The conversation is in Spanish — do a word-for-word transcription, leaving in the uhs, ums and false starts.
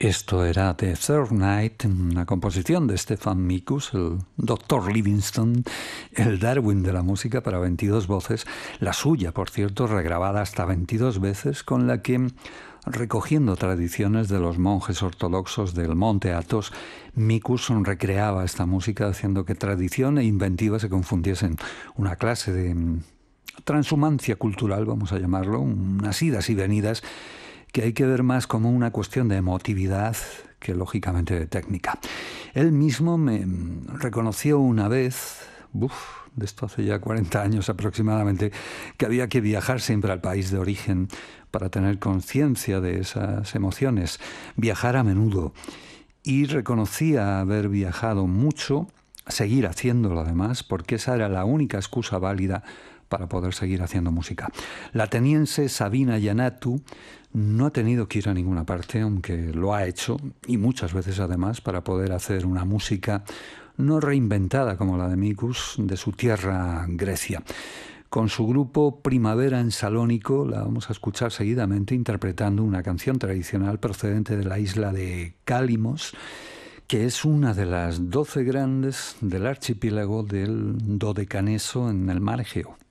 Esto era The Third Night, una composición de Stefan Mikus, el doctor Livingstone, el Darwin de la música para veintidós voces, la suya, por cierto, regrabada hasta veintidós veces, con la que, recogiendo tradiciones de los monjes ortodoxos del Monte Athos, Mikus recreaba esta música haciendo que tradición e inventiva se confundiesen. Una clase de transhumancia cultural, vamos a llamarlo, unas idas y venidas que hay que ver más como una cuestión de emotividad que lógicamente de técnica. Él mismo me reconoció una vez, uf, de esto hace ya cuarenta años aproximadamente, que había que viajar siempre al país de origen para tener conciencia de esas emociones, viajar a menudo. Y reconocía haber viajado mucho, seguir haciéndolo además, porque esa era la única excusa válida para poder seguir haciendo música. La ateniense Sabina Giannattou no ha tenido que ir a ninguna parte, aunque lo ha hecho, y muchas veces además, para poder hacer una música no reinventada como la de Mikus, de su tierra, Grecia. Con su grupo Primavera en Salónico la vamos a escuchar seguidamente interpretando una canción tradicional procedente de la isla de Cálimos, que es una de las doce grandes del archipiélago del Dodecaneso en el mar Egeo.